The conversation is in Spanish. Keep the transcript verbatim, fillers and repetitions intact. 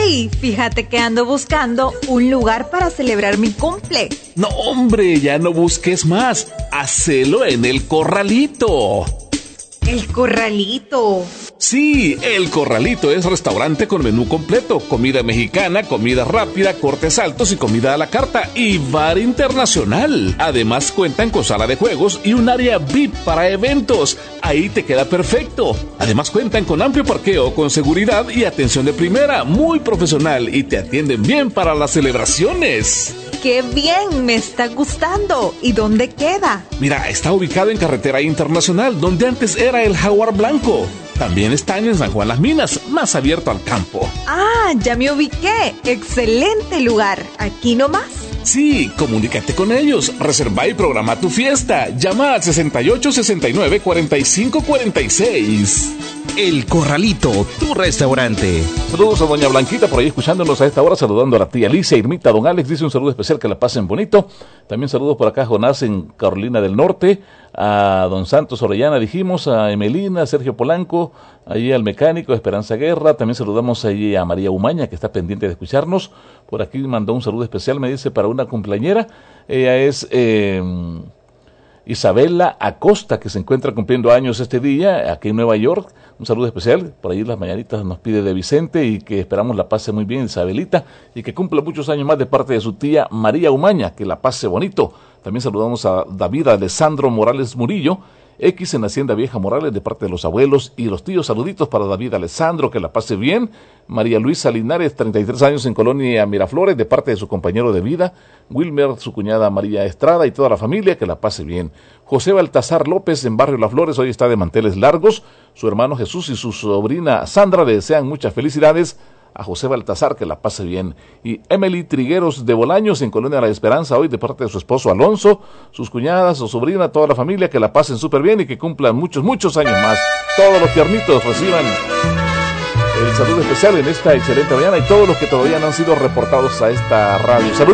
Hey, fíjate que ando buscando un lugar para celebrar mi cumple. No, hombre, ya no busques más. Hacelo en El Corralito. El Corralito. Sí, El Corralito es restaurante con menú completo, comida mexicana, comida rápida, cortes altos y comida a la carta y bar internacional. Además cuentan con sala de juegos y un área V I P para eventos. Ahí te queda perfecto. Además cuentan con amplio parqueo, con seguridad y atención de primera, muy profesional, y te atienden bien para las celebraciones. ¡Qué bien! Me está gustando. ¿Y dónde queda? Mira, está ubicado en Carretera Internacional, donde antes era el Jaguar Blanco. También están en San Juan Las Minas, más abierto al campo. Ah, ya me ubiqué. Excelente lugar. ¿Aquí nomás? Sí, comunícate con ellos, reserva y programa tu fiesta. Llama al sesenta y ocho, sesenta y nueve, cuarenta y cinco, cuarenta y seis. El Corralito, tu restaurante. Saludos a doña Blanquita por ahí escuchándonos a esta hora, saludando a la tía Alicia, Irmita, don Alex, dice un saludo especial, que la pasen bonito. También saludos por acá a Jonás en Carolina del Norte, a don Santos Orellana, dijimos, a Emelina, Sergio Polanco, allí al mecánico, Esperanza Guerra. También saludamos allí a María Umaña, que está pendiente de escucharnos. Por aquí mandó un saludo especial, me dice, para una cumpleañera. Ella es eh, Isabela Acosta, que se encuentra cumpliendo años este día, aquí en Nueva York. Un saludo especial, por ahí las mañanitas nos pide de Vicente, y que esperamos la pase muy bien, Isabelita, y que cumpla muchos años más de parte de su tía María Umaña, que la pase bonito. También saludamos a David Alessandro Morales Murillo, X en Hacienda Vieja Morales, de parte de los abuelos y los tíos. Saluditos para David Alessandro, que la pase bien. María Luisa Linares, treinta y tres años en Colonia Miraflores, de parte de su compañero de vida. Wilmer, su cuñada María Estrada y toda la familia, que la pase bien. José Baltasar López en Barrio Las Flores, hoy está de manteles largos. Su hermano Jesús y su sobrina Sandra le desean muchas felicidades a José Baltasar, que la pase bien. Y Emily Trigueros de Bolaños en Colonia La Esperanza, hoy de parte de su esposo Alonso, sus cuñadas, su sobrina, toda la familia, que la pasen súper bien y que cumplan muchos, muchos años más. Todos los tiernitos reciban el saludo especial en esta excelente mañana, y todos los que todavía no han sido reportados a esta radio. Saludos.